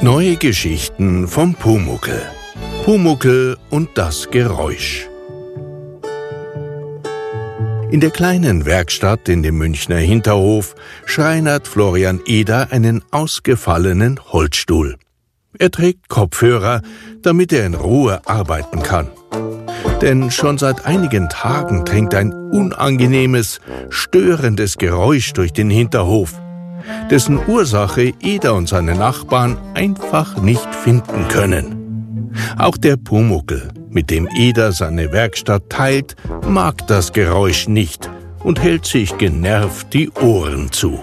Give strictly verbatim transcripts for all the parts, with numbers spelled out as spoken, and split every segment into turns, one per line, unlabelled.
Neue Geschichten vom Pumuckl. Pumuckl und das Geräusch. In der kleinen Werkstatt in dem Münchner Hinterhof schreinert Florian Eder einen ausgefallenen Holzstuhl. Er trägt Kopfhörer, damit er in Ruhe arbeiten kann. Denn schon seit einigen Tagen dringt ein unangenehmes, störendes Geräusch durch den Hinterhof, dessen Ursache Eder und seine Nachbarn einfach nicht finden können. Auch der Pumuckl, mit dem Eder seine Werkstatt teilt, mag das Geräusch nicht und hält sich genervt die Ohren zu.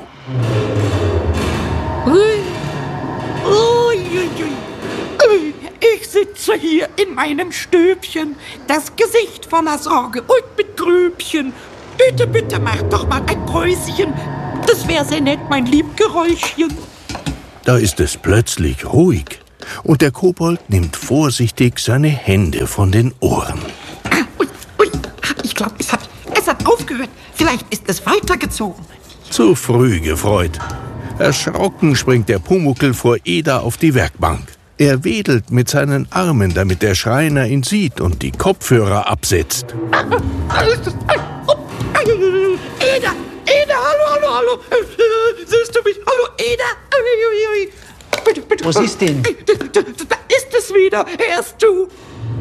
Ich sitze hier in meinem Stübchen, das Gesicht voller Sorge und Betrübchen. Bitte, bitte, mach doch mal ein Päuschen. Das wäre sehr nett, mein Liebgeräuschchen.
Da ist es plötzlich ruhig und der Kobold nimmt vorsichtig seine Hände von den Ohren.
Ah, ui, ui, ich glaube, es hat, es hat aufgehört. Vielleicht ist es weitergezogen.
Zu früh gefreut. Erschrocken springt der Pumuckl vor Eder auf die Werkbank. Er wedelt mit seinen Armen, damit der Schreiner ihn sieht und die Kopfhörer absetzt.
Eder, Eder, hallo, hallo, hallo. Siehst du mich? Hallo, Eder. Bitte, bitte.
Was ist denn?
Da ist es wieder. Erst du.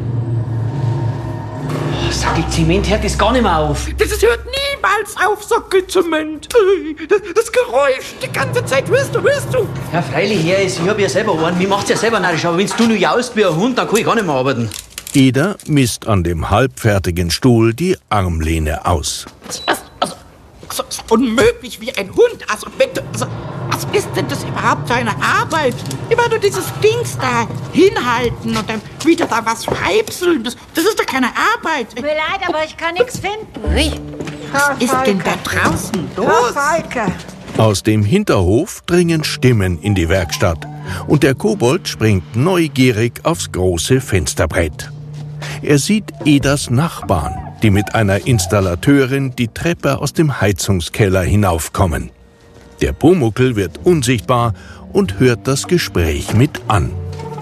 Sackelzement hört das gar nicht mehr auf.
Das hört niemals auf, Sackelzement. Das, das Geräusch die ganze Zeit. Hörst du, hörst du?
Ja, freilich, Herr, ich hab ja selber einen. Mir macht's ja selber narrisch. Aber wenn's du nur jaust wie ein Hund, dann kann ich gar nicht mehr arbeiten.
Eder misst an dem halbfertigen Stuhl die Armlehne aus.
Also, also, so, so unmöglich wie ein Hund. Also bitte, also, was ist denn das überhaupt für eine Arbeit? Immer nur dieses Dings da hinhalten und dann wieder da was scheibseln. Das, das ist doch keine Arbeit.
Tut mir leid, aber ich kann nichts finden.
Was ist denn da draußen los?
Aus dem Hinterhof dringen Stimmen in die Werkstatt und der Kobold springt neugierig aufs große Fensterbrett. Er sieht Eders Nachbarn, die mit einer Installateurin die Treppe aus dem Heizungskeller hinaufkommen. Der Pumuckl wird unsichtbar und hört das Gespräch mit an.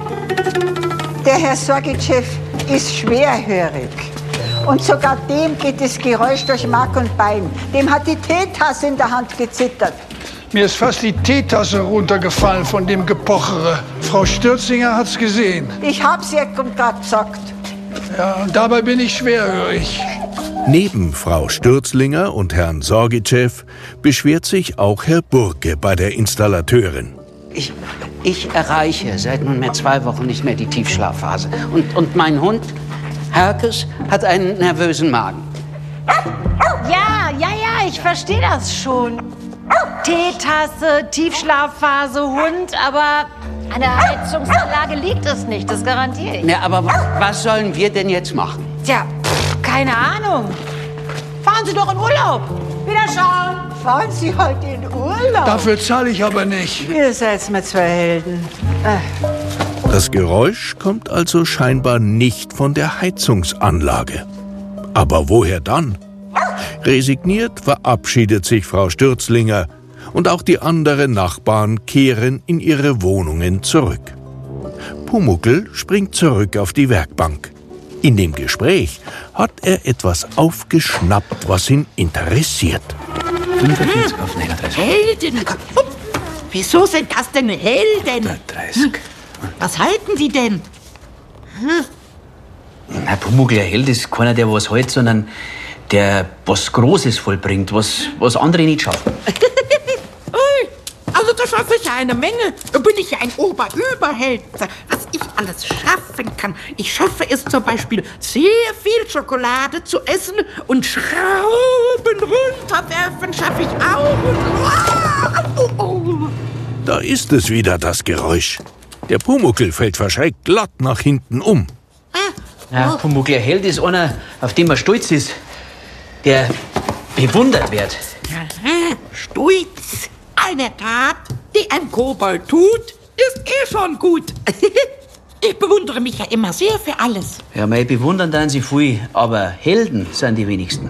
Der Herr Sorgetchef ist schwerhörig. Und sogar dem geht das Geräusch durch Mark und Bein. Dem hat die Teetasse in der Hand gezittert.
Mir ist fast die Teetasse runtergefallen von dem Gepochere. Frau Stürzinger hat's gesehen.
Ich hab's ihr gerade gesagt.
Ja, und dabei bin ich schwerhörig.
Neben Frau Stürzlinger und Herrn Sorgetchef beschwert sich auch Herr Burke bei der Installateurin.
Ich, ich erreiche seit nunmehr zwei Wochen nicht mehr die Tiefschlafphase. Und, und mein Hund, Herkes, hat einen nervösen Magen.
Ja, ja, ja, ich verstehe das schon. Teetasse, Tiefschlafphase, Hund, aber an der Heizungsanlage liegt es nicht, das garantiere ich.
Ja, aber was sollen wir denn jetzt machen?
Tja, pff, keine Ahnung. Fahren Sie doch in Urlaub. Wiederschauen.
Fahren Sie heute in Urlaub?
Dafür zahle ich aber nicht.
Ihr seid mir zwei Helden. Äh.
Das Geräusch kommt also scheinbar nicht von der Heizungsanlage. Aber woher dann? Resigniert verabschiedet sich Frau Stürzlinger und auch die anderen Nachbarn kehren in ihre Wohnungen zurück. Pumuckl springt zurück auf die Werkbank. In dem Gespräch hat er etwas aufgeschnappt, was ihn interessiert.
fünfundvierzig auf neununddreißig.
Helden? Wieso sind das denn Helden?
dreißig.
Was halten die denn?
Na, Pumuckl, ein Held ist keiner, der was hält, sondern der was Großes vollbringt, was, was andere nicht schaffen.
Ui, also da schaffe ich ja eine Menge. Da bin ich ja ein Oberüberheld. Was ich alles schaffen kann. Ich schaffe es zum Beispiel, sehr viel Schokolade zu essen und Schrauben runterwerfen schaffe ich auch. Oh, oh.
Da ist es wieder, das Geräusch. Der Pumuckl fällt verschreckt glatt nach hinten um.
Ja, Pumuckl, ein Held ist einer, auf den man stolz ist, der bewundert wird.
Aha, Stolz. Eine Tat, die ein Kobold tut, ist eh schon gut. Ich bewundere mich ja immer sehr für alles.
Ja, mei bewundern dann sie viel, aber Helden sind die wenigsten.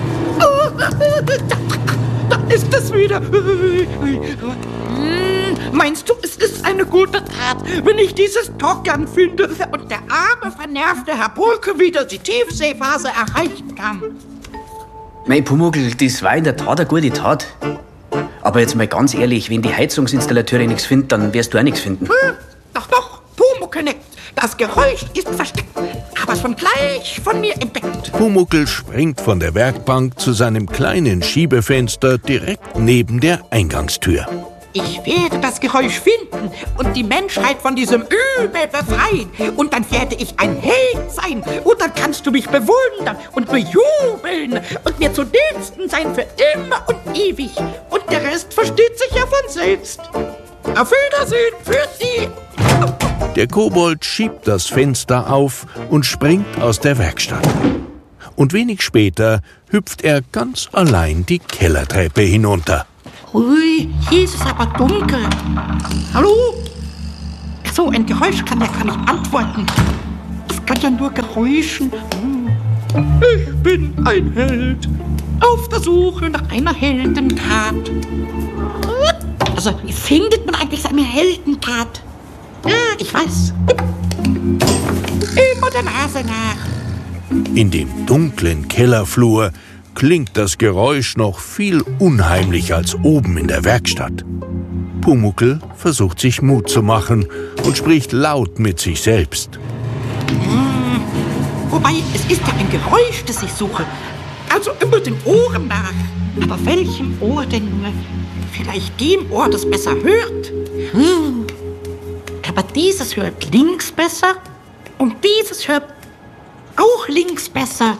Oh, da, da ist es wieder. Meinst du, es ist eine gute Tat, wenn ich dieses Tockern finde und der arme, vernervte Herr Burke wieder die Tiefseephase erreichen kann?
Mei Pumuckl, das war in der Tat eine gute Tat. Aber jetzt mal ganz ehrlich, wenn die Heizungsinstallateure nichts finden, dann wirst du auch nichts finden.
Hm, doch, doch, Pumuckl nickt. Das Geräusch ist versteckt, aber schon gleich von mir entdeckt.
Pumuckl springt von der Werkbank zu seinem kleinen Schiebefenster direkt neben der Eingangstür.
Ich werde das Geräusch finden und die Menschheit von diesem Übel befreien. Und dann werde ich ein Held sein. Und dann kannst du mich bewundern und bejubeln und mir zu Diensten sein für immer und ewig. Und der Rest versteht sich ja von selbst. Auf Wiedersehen für Sie.
Der Kobold schiebt das Fenster auf und springt aus der Werkstatt. Und wenig später hüpft er ganz allein die Kellertreppe hinunter.
Ui, hier ist es aber dunkel. Hallo? Ach so, ein Geräusch kann ja gar nicht antworten. Es kann ja nur geräuschen. Ich bin ein Held auf der Suche nach einer Heldentat. Also, wie findet man eigentlich seine Heldentat? Ja, ich weiß. Immer der Nase nach.
In dem dunklen Kellerflur klingt das Geräusch noch viel unheimlicher als oben in der Werkstatt. Pumuckl versucht sich Mut zu machen und spricht laut mit sich selbst.
Hm. Wobei, es ist ja ein Geräusch, das ich suche. Also immer den Ohren nach. Aber welchem Ohr denn nur? Vielleicht dem Ohr, das besser hört. Hm. Aber dieses hört links besser und dieses hört auch links besser.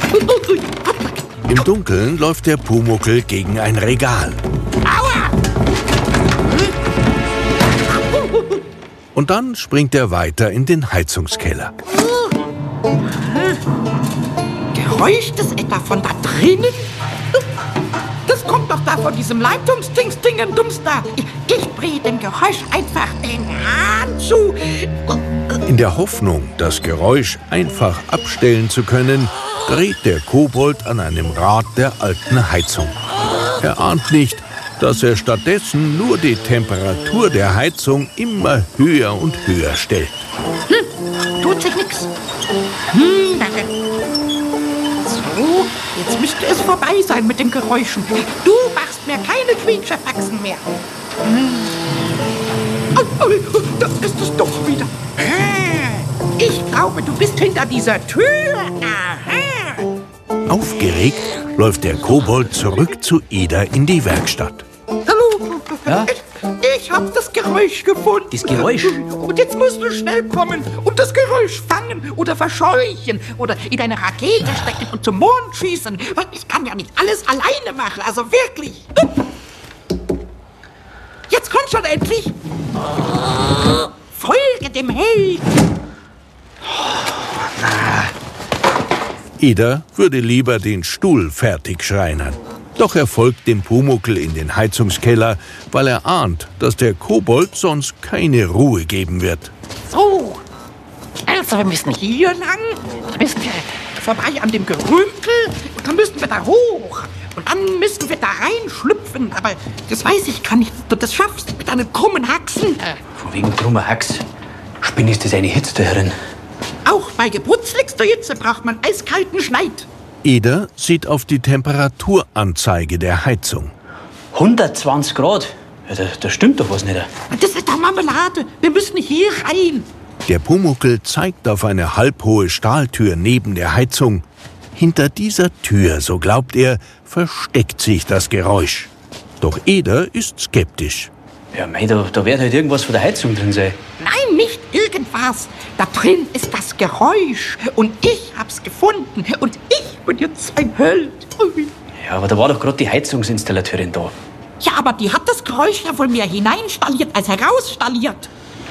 Im Dunkeln läuft der Pumuckl gegen ein Regal.
Aua!
Und dann springt er weiter in den Heizungskeller.
Geräuscht es etwa von da drinnen? Das kommt doch da von diesem Leitungsdings-Dingen-Dums da. Ich, ich drehe dem Geräusch einfach den Hahn zu.
In der Hoffnung, das Geräusch einfach abstellen zu können, dreht der Kobold an einem Rad der alten Heizung. Er ahnt nicht, dass er stattdessen nur die Temperatur der Heizung immer höher und höher stellt.
Hm, tut sich nix. Hm, danke. So, jetzt müsste es vorbei sein mit den Geräuschen. Du machst mir keine Quietscherfaxen mehr. Hm. Oh, oh, da ist es doch wieder. Ich glaube, du bist hinter dieser Tür. Aha.
Aufgeregt läuft der Kobold zurück zu Ida in die Werkstatt.
Hallo.
Ja?
Ich, ich hab das Geräusch gefunden.
Das Geräusch?
Und jetzt musst du schnell kommen und das Geräusch fangen oder verscheuchen oder in eine Rakete stecken und zum Mond schießen. Weil ich kann ja nicht alles alleine machen, also wirklich. Jetzt komm schon endlich. Folge dem Held.
Ida würde lieber den Stuhl fertig schreinern. Doch er folgt dem Pumuckl in den Heizungskeller, weil er ahnt, dass der Kobold sonst keine Ruhe geben wird.
So, also wir müssen hier lang, dann müssen wir vorbei an dem Gerümpel und dann müssen wir da hoch. Und dann müssen wir da reinschlüpfen, aber das weiß ich, kann nicht, ob du das schaffst mit deinen krummen Haxen.
Von wegen krummer Hax. Spinn, ist das eine Hitze herin?
Auch bei geputzligster Hitze braucht man eiskalten Schneid.
Ida sieht auf die Temperaturanzeige der Heizung.
hundertzwanzig Grad? Ja, da, da stimmt doch was nicht.
Das ist doch Marmelade. Wir müssen hier rein.
Der Pumuckl zeigt auf eine halbhohe Stahltür neben der Heizung. Hinter dieser Tür, so glaubt er, versteckt sich das Geräusch. Doch Ida ist skeptisch.
Ja, mei, da, da wird halt irgendwas von der Heizung drin sein.
Nein, nicht irgendwas. Da drin ist das Geräusch. Und ich hab's gefunden. Und ich bin jetzt ein Held.
Ja, aber da war doch gerade die Heizungsinstallateurin da.
Ja, aber die hat das Geräusch ja wohl mehr hineinstalliert als herausstalliert.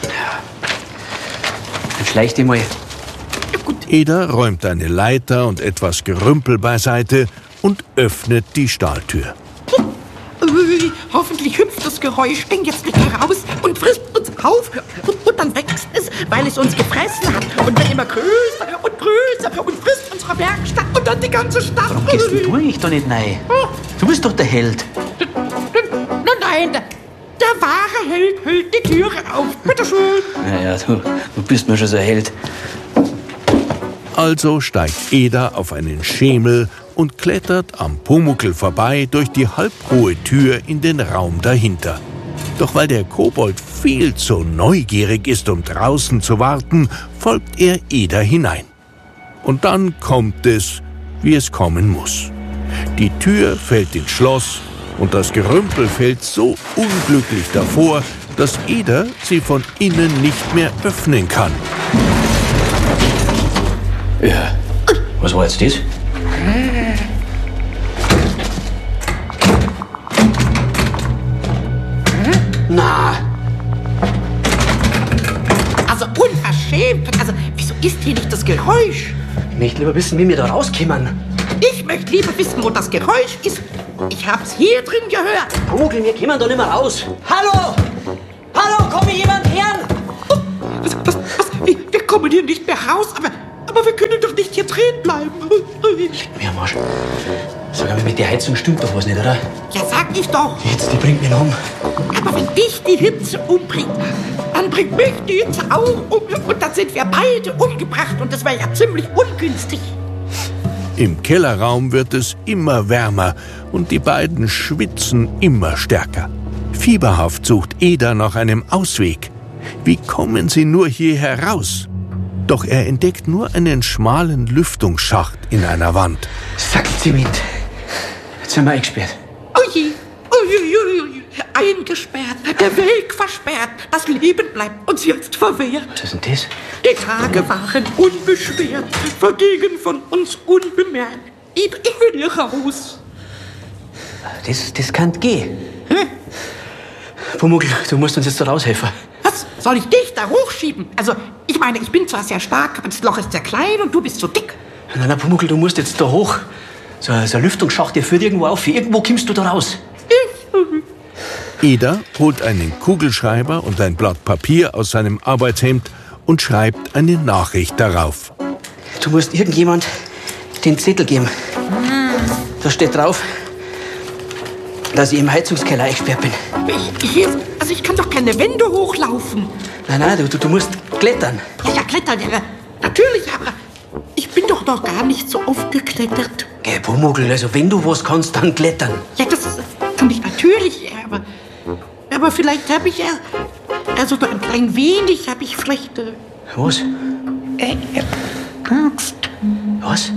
Dann schleich dich mal.
Ja, gut.
Ida räumt eine Leiter und etwas Gerümpel beiseite und öffnet die Stahltür.
Ui, hoffentlich hüpft das Geräusch denn jetzt nicht heraus und frisst uns auf. Und, und dann wächst es, weil es uns gefressen hat. Und wird immer größer und größer und frisst unsere Werkstatt und dann die ganze Stadt.
Warum gehst denn du eigentlich da nicht rein? Du bist doch der Held.
Nein, nein, der, Der wahre Held hält die Türe auf. Bitteschön.
Naja, du, du bist mir schon so ein Held.
Also steigt Eder auf einen Schemel und klettert am Pumuckl vorbei durch die halbhohe Tür in den Raum dahinter. Doch weil der Kobold viel zu neugierig ist, um draußen zu warten, folgt er Eder hinein. Und dann kommt es, wie es kommen muss. Die Tür fällt ins Schloss und das Gerümpel fällt so unglücklich davor, dass Eder sie von innen nicht mehr öffnen kann.
Ja, was war jetzt das?
Na,
Also unverschämt. Also, wieso ist hier nicht das Geräusch?
Ich möchte lieber wissen, wie wir da rauskommen.
Ich möchte lieber wissen, wo das Geräusch ist. Ich hab's hier drin gehört.
Pumuckl, wir kommen da nicht mehr raus. Hallo! Hallo, komm mir jemand her?
Was, was, was? Wir kommen hier nicht mehr raus, aber, aber wir können doch nicht hier drin bleiben.
Mir am Arsch. Sag mal, mit der Heizung stimmt doch was nicht, oder?
Ja, sag ich doch.
Jetzt, die bringt mich um.
Aber wenn dich die Hitze umbringt, dann bringt mich die Hitze auch um. Und dann sind wir beide umgebracht. Und das wäre ja ziemlich ungünstig.
Im Kellerraum wird es immer wärmer und die beiden schwitzen immer stärker. Fieberhaft sucht Eder nach einem Ausweg. Wie kommen sie nur hier heraus? Doch er entdeckt nur einen schmalen Lüftungsschacht in einer Wand.
Sackzement. Jetzt sind wir eingesperrt.
Ui, ui, ui, ui. Eingesperrt, der Weg versperrt, das Leben bleibt uns jetzt verwehrt.
Was ist denn das?
Die Tage waren unbeschwert, vergingen von uns unbemerkt. Ich, ich will hier raus.
Das, das kann gehen.
Hm?
Pumuckl, du musst uns jetzt da raushelfen.
Was? Soll ich dich da hochschieben? Also, ich meine, ich bin zwar sehr stark, aber das Loch ist sehr klein und du bist so dick.
Nein, nein, Pumuckl, du musst jetzt da hoch. So, so ein Lüftungsschacht, der führt irgendwo auf. Irgendwo kommst du da raus.
Eder holt einen Kugelschreiber und ein Blatt Papier aus seinem Arbeitshemd und schreibt eine Nachricht darauf.
Du musst irgendjemand den Zettel geben. Da steht drauf, dass ich im Heizungskeller eingesperrt bin.
Ich, ich, also, ich kann doch keine Wände hochlaufen.
Nein, nein, du, du, du musst klettern.
Ja, ja, klettern, ja, natürlich, aber ich bin doch noch gar nicht so oft geklettert.
Geh, Pumuckl, also wenn du was kannst, dann klettern.
Ja, das kann ich natürlich, aber, aber vielleicht habe ich ja, also nur ein klein wenig habe ich vielleicht, äh,
Was?
äh, Angst.
Was?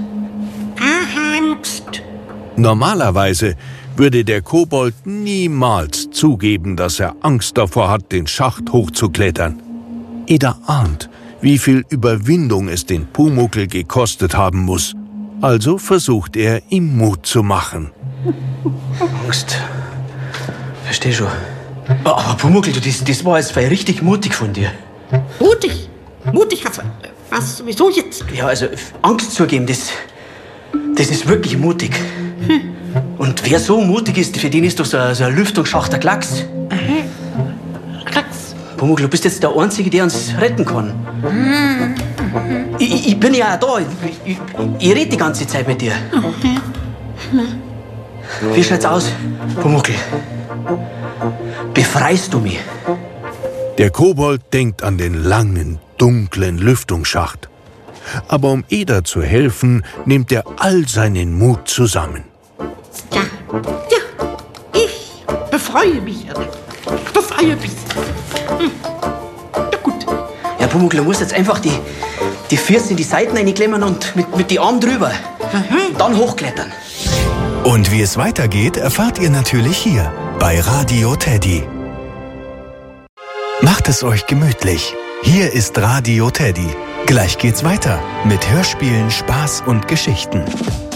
Angst.
Normalerweise würde der Kobold niemals zugeben, dass er Angst davor hat, den Schacht hochzuklettern. Eder ahnt, wie viel Überwindung es den Pumuckl gekostet haben muss. Also versucht er, ihm Mut zu machen.
Angst. Versteh schon. Aber Pumuckl, du, das, das war jetzt richtig mutig von dir.
Mutig? Mutig? Was, was, wieso jetzt?
Ja, also Angst zugeben, das, das ist wirklich mutig. Hm. Und wer so mutig ist, für den ist doch so ein, so ein Lüftungsschacht der Klacks.
Klacks.
Pumuckl, du bist jetzt der Einzige, der uns retten kann. Mhm. Ich, ich bin ja auch da. Ich, ich, ich rede die ganze Zeit mit dir.
Okay.
Wie schaut's aus, Pumuckl? Befreist du mich?
Der Kobold denkt an den langen, dunklen Lüftungsschacht. Aber um Eder zu helfen, nimmt er all seinen Mut zusammen.
Ja, ja, ich befreue mich. Befreue mich. Hm. Ja, gut.
Ja, Pumuckl, du musst jetzt einfach die, die Füße in die Seiten reinklemmen und mit, mit die Armen drüber.
Mhm.
Dann hochklettern.
Und wie es weitergeht, erfahrt ihr natürlich hier bei Radio Teddy. Macht es euch gemütlich. Hier ist Radio Teddy. Gleich geht's weiter mit Hörspielen, Spaß und Geschichten.